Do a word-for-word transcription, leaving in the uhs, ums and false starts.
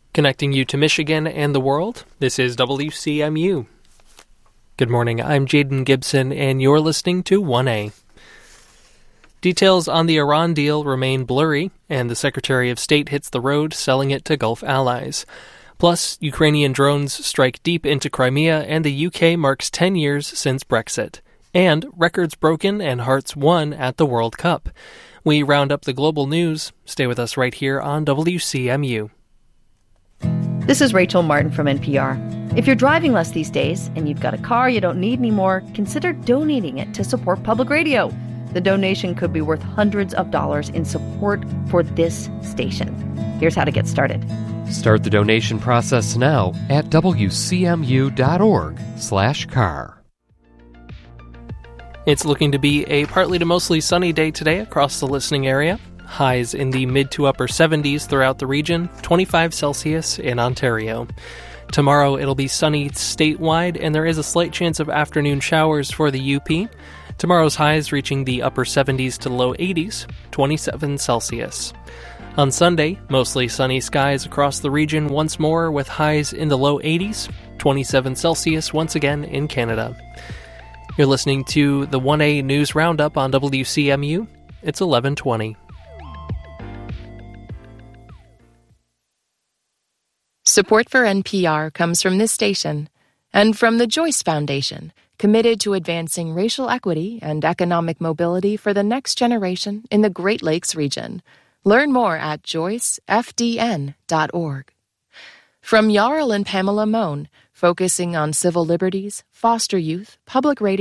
Connecting you to Michigan and the world, this is W C M U. Good morning, I'm Jaden Gibson, and you're listening to one A. Details on the Iran deal remain blurry, and the Secretary of State hits the road selling it to Gulf allies. Plus, Ukrainian drones strike deep into Crimea, and the U K marks ten years since Brexit. And records broken and hearts won at the World Cup. We round up the global news. Stay with us right here on W C M U. This is Rachel Martin from N P R. If you're driving less these days and you've got a car you don't need anymore, consider donating it to support public radio. The donation could be worth hundreds of dollars in support for this station. Here's how to get started. Start the donation process now at wcmu.org slash car. It's looking to be a partly to mostly sunny day today across the listening area. Highs in the mid to upper seventies throughout the region, twenty-five Celsius in Ontario. Tomorrow it'll be sunny statewide, and there is a slight chance of afternoon showers for the U P. Tomorrow's highs reaching the upper seventies to low eighties, twenty-seven Celsius. On Sunday, mostly sunny skies across the region once more with highs in the low eighties, twenty-seven Celsius once again in Canada. You're listening to the one A News Roundup on W C M U. It's eleven twenty. Support for N P R comes from this station and from the Joyce Foundation, committed to advancing racial equity and economic mobility for the next generation in the Great Lakes region. Learn more at joyce f d n dot org. From Jarl and Pamela Mohn, focusing on civil liberties, foster youth, public radio,